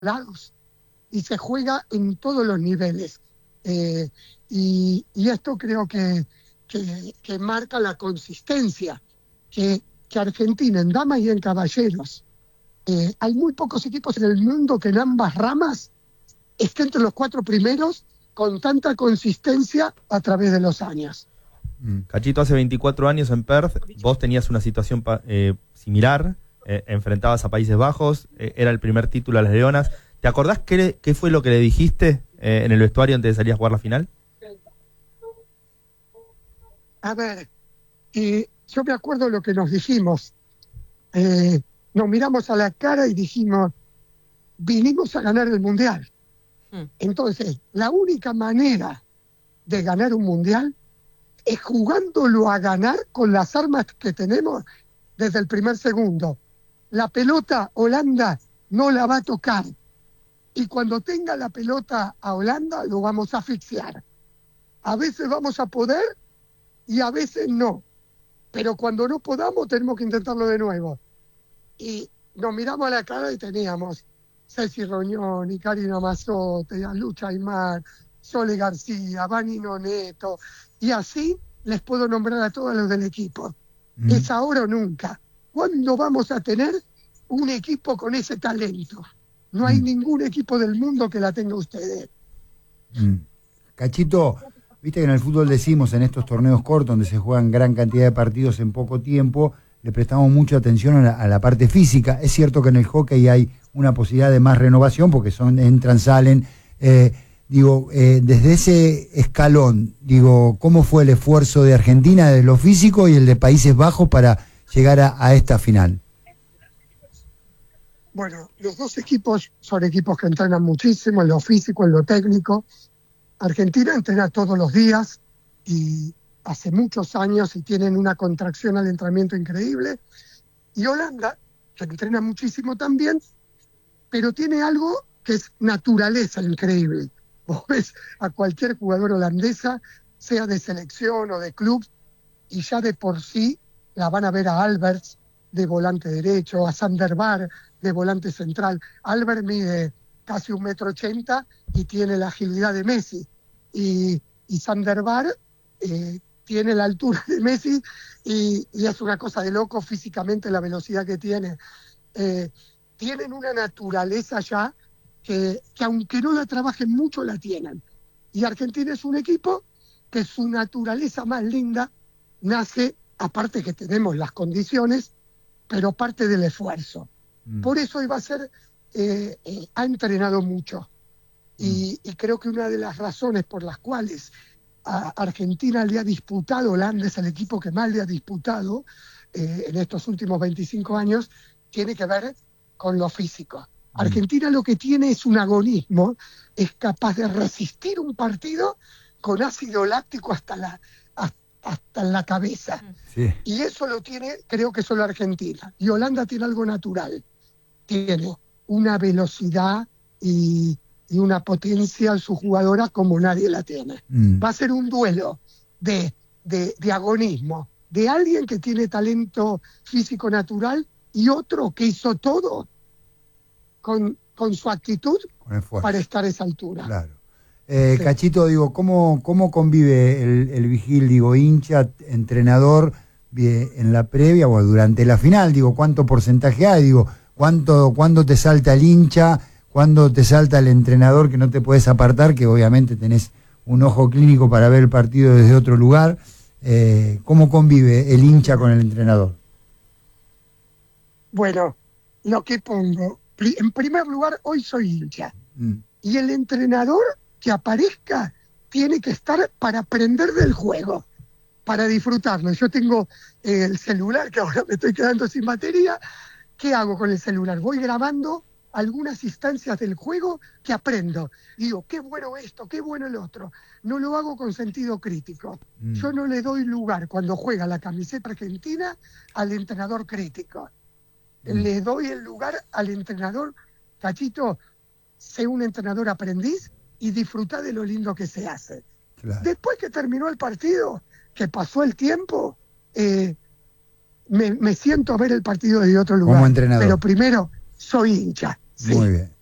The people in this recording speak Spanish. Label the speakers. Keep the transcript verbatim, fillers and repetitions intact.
Speaker 1: lados y se juega en todos los niveles. Eh, y, y esto creo que, que, que marca la consistencia, que, que Argentina en damas y en caballeros, eh, hay muy pocos equipos en el mundo que en ambas ramas esté entre los cuatro primeros con tanta consistencia a través de los años.
Speaker 2: Cachito, hace veinticuatro años en Perth, vos tenías una situación eh, similar, eh, enfrentabas a Países Bajos, eh, era el primer título a las Leonas. ¿Te acordás qué, qué fue lo que le dijiste eh, en el vestuario antes de salir a jugar la final?
Speaker 1: A ver, eh, yo me acuerdo lo que nos dijimos. Eh, nos miramos a la cara y dijimos, vinimos a ganar el Mundial. Mm. Entonces, la única manera de ganar un Mundial es jugándolo a ganar con las armas que tenemos desde el primer segundo. La pelota Holanda no la va a tocar. Y cuando tenga la pelota a Holanda, lo vamos a asfixiar. A veces vamos a poder y a veces no. Pero cuando no podamos, tenemos que intentarlo de nuevo. Y nos miramos a la cara y teníamos Ceci Rognoni, Karina Mazzotti, Lucha Aymar, Sole García, Vanino Neto, y así les puedo nombrar a todos los del equipo. Mm. Es ahora o nunca. ¿Cuándo vamos a tener un equipo con ese talento? No hay mm. ningún equipo del mundo que la tenga ustedes.
Speaker 3: Mm. Cachito, viste que en el fútbol decimos, en estos torneos cortos, donde se juegan gran cantidad de partidos en poco tiempo, le prestamos mucha atención a la, a la parte física. Es cierto que en el hockey hay una posibilidad de más renovación, porque son entran, salen... Eh, Digo, eh, desde ese escalón, digo, ¿cómo fue el esfuerzo de Argentina de lo físico y el de Países Bajos para llegar a, a esta final?
Speaker 1: Bueno, los dos equipos son equipos que entrenan muchísimo en lo físico, en lo técnico. Argentina entrena todos los días y hace muchos años y tienen una contracción al entrenamiento increíble. Y Holanda, que entrena muchísimo también, pero tiene algo que es naturaleza increíble. Vos ves a cualquier jugador holandesa, sea de selección o de club, y ya de por sí la van a ver a Alberts de volante derecho, a Sander Bar de volante central. Albert mide casi un metro ochenta y tiene la agilidad de Messi. Y, y Sander Bar eh, tiene la altura de Messi y, y es una cosa de loco físicamente la velocidad que tiene. Eh, tienen una naturaleza ya Que, que aunque no la trabajen mucho, la tienen. Y Argentina es un equipo que su naturaleza más linda nace, aparte que tenemos las condiciones, pero parte del esfuerzo. Mm. Por eso iba a ser, eh, eh, ha entrenado mucho. Mm. Y, y creo que una de las razones por las cuales a Argentina le ha disputado, Holanda es el equipo que más le ha disputado eh, en estos últimos veinticinco años, tiene que ver con lo físico. Argentina lo que tiene es un agonismo, es capaz de resistir un partido con ácido láctico hasta la, hasta la cabeza. Sí. Y eso lo tiene, creo que solo Argentina. Y Holanda tiene algo natural. Tiene una velocidad y, y una potencia en su jugadora como nadie la tiene. Mm. Va a ser un duelo de, de, de agonismo, de alguien que tiene talento físico natural y otro que hizo todo Con, con su actitud con para estar a esa altura.
Speaker 3: Claro. Eh, sí. Cachito, digo, ¿cómo, cómo convive el, el vigil, digo, hincha, entrenador, en la previa o durante la final? Digo, ¿cuánto porcentaje hay? Digo, ¿cuánto, ¿cuándo te salta el hincha? ¿Cuándo te salta el entrenador que no te puedes apartar? Que obviamente tenés un ojo clínico para ver el partido desde otro lugar. Eh, ¿Cómo convive el hincha con el entrenador?
Speaker 1: Bueno, lo que pongo... En primer lugar, hoy soy hincha. Mm. Y el entrenador que aparezca tiene que estar para aprender del juego, para disfrutarlo. Yo tengo eh, el celular, que ahora me estoy quedando sin batería. ¿Qué hago con el celular? Voy grabando algunas instancias del juego que aprendo. Digo, qué bueno esto, qué bueno el otro. No lo hago con sentido crítico. Mm. Yo no le doy lugar cuando juega la camiseta argentina al entrenador crítico. Le doy el lugar al entrenador, Cachito, sé un entrenador aprendiz y disfruta de lo lindo que se hace. Claro. Después que terminó el partido, que pasó el tiempo, eh, me, me siento a ver el partido desde otro lugar.
Speaker 3: Como entrenador.
Speaker 1: Pero primero, soy hincha.
Speaker 3: Muy
Speaker 1: sí.
Speaker 3: bien.